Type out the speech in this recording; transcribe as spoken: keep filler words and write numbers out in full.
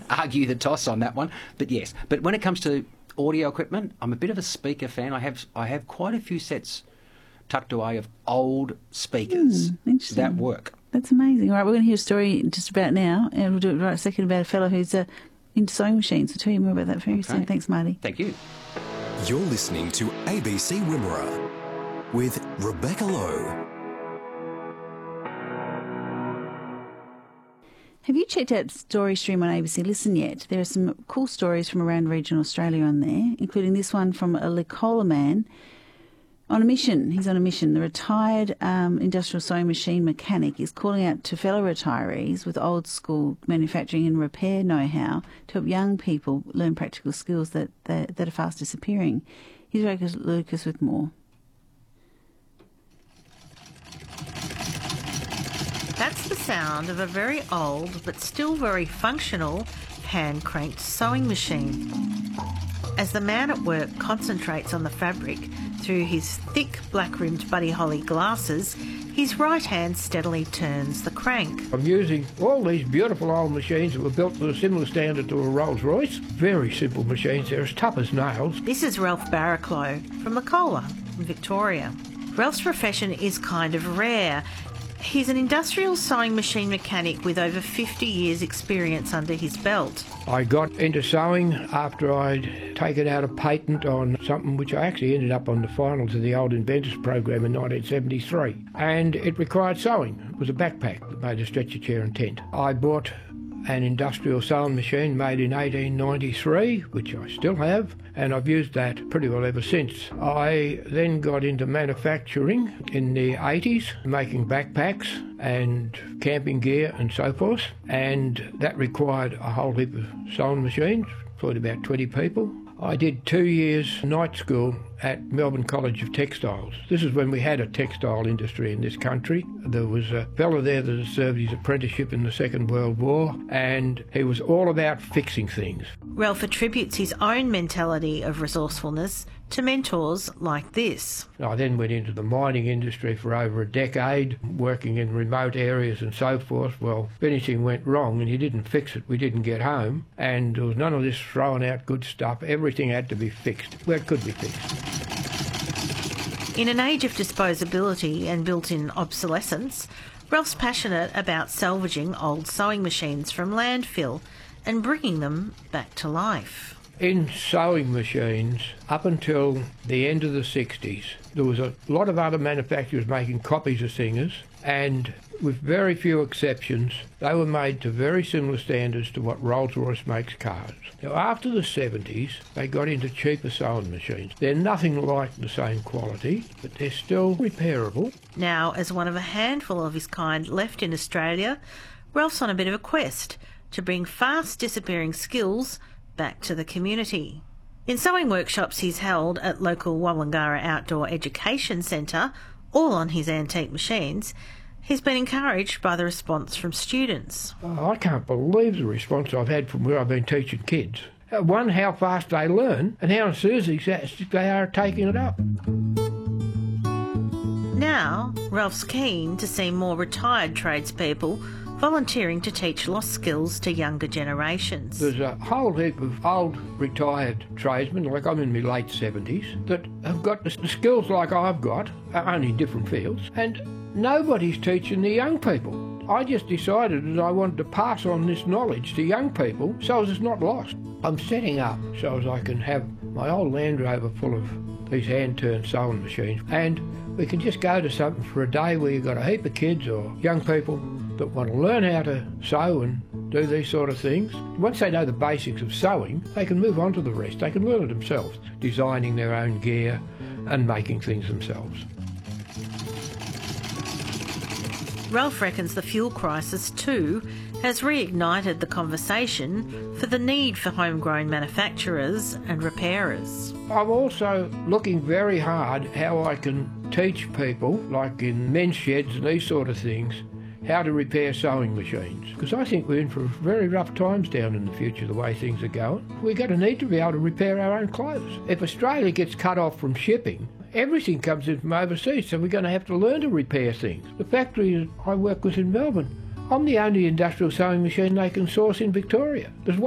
argue the toss on that one. But yes, but when it comes to audio equipment, I'm a bit of a speaker fan. I have I have quite a few sets tucked away of old speakers mm, that work. That's amazing. All right, we're going to hear a story just about now, and we'll do it right a second about a fellow who's uh, into sewing machines. I'll tell you more about that very okay. soon. Thanks, Marty. Thank you. You're listening to A B C Wimmera with Rebecca Lowe. Have you checked out Story Stream on A B C Listen yet? There are some cool stories from around regional Australia on there, including this one from a Licola man on a mission. He's on a mission. The retired um, industrial sewing machine mechanic is calling out to fellow retirees with old school manufacturing and repair know-how to help young people learn practical skills that, that, that are fast disappearing. Here's Lucas, Lucas with more. That's the sound of a very old but still very functional hand-cranked sewing machine. As the man at work concentrates on the fabric through his thick black-rimmed Buddy Holly glasses, his right hand steadily turns the crank. I'm using all these beautiful old machines that were built to a similar standard to a Rolls-Royce. Very simple machines, they're as tough as nails. This is Ralph Barraclough from Licola in Victoria. Ralph's profession is kind of rare. He's an industrial sewing machine mechanic with over fifty years' experience under his belt. I got into sewing after I'd taken out a patent on something which I actually ended up on the finals of the Old Inventors program in nineteen seventy-three. And it required sewing. It was a backpack that made a stretcher chair and tent. I bought an industrial sewing machine made in eighteen ninety-three, which I still have, and I've used that pretty well ever since. I then got into manufacturing in the eighties, making backpacks and camping gear and so forth, and that required a whole heap of sewing machines, employed about twenty people. I did two years night school at Melbourne College of Textiles. This is when we had a textile industry in this country. There was a fellow there that had served his apprenticeship in the Second World War, and he was all about fixing things. Ralph attributes his own mentality of resourcefulness to mentors like this. I then went into the mining industry for over a decade, working in remote areas and so forth. Well, if anything went wrong and you didn't fix it, we didn't get home, and there was none of this throwing out good stuff. Everything had to be fixed where it could be fixed. In an age of disposability and built-in obsolescence, Ralph's passionate about salvaging old sewing machines from landfill and bringing them back to life. In sewing machines, up until the end of the sixties, there was a lot of other manufacturers making copies of Singers, and with very few exceptions, they were made to very similar standards to what Rolls-Royce makes cars. Now, after the seventies, they got into cheaper sewing machines. They're nothing like the same quality, but they're still repairable. Now, as one of a handful of his kind left in Australia, Ralph's on a bit of a quest to bring fast disappearing skills back to the community. In sewing workshops he's held at local Wallangara Outdoor Education Centre, all on his antique machines, he's been encouraged by the response from students. Oh, I can't believe the response I've had from where I've been teaching kids. One, how fast they learn, and how enthusiastic they are at taking it up. Now, Ralph's keen to see more retired tradespeople volunteering to teach lost skills to younger generations. There's a whole heap of old retired tradesmen, like I'm in my late seventies, that have got the skills like I've got, only in different fields, and nobody's teaching the young people. I just decided that I wanted to pass on this knowledge to young people so as it's not lost. I'm setting up so as I can have my old Land Rover full of these hand-turned sewing machines, and we can just go to something for a day where you've got a heap of kids or young people that want to learn how to sew and do these sort of things. Once they know the basics of sewing, they can move on to the rest. They can learn it themselves, designing their own gear and making things themselves. Ralph reckons the fuel crisis too has reignited the conversation for the need for homegrown manufacturers and repairers. I'm also looking very hard how I can teach people, like in men's sheds and these sort of things, how to repair sewing machines. Because I think we're in for very rough times down in the future, the way things are going. We're going to need to be able to repair our own clothes. If Australia gets cut off from shipping, everything comes in from overseas, so we're going to have to learn to repair things. The factory I work with in Melbourne, I'm the only industrial sewing machine they can source in Victoria. There's one